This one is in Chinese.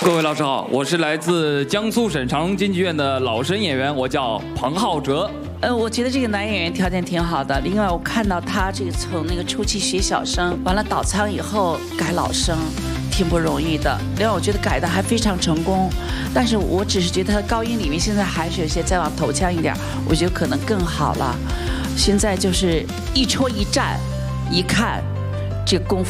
各位老师好，我是来自江苏省长隆京剧院的老生演员，我叫彭浩哲。 我觉得这个男演员条件挺好的。另外，我看到他这个从那个初期学小生，完了倒仓以后改老生，挺不容易的。另外，我觉得改的还非常成功。但是我只是觉得他的高音里面现在还是有些再往头腔一点，我觉得可能更好了。现在就是一戳一站，一看这功夫。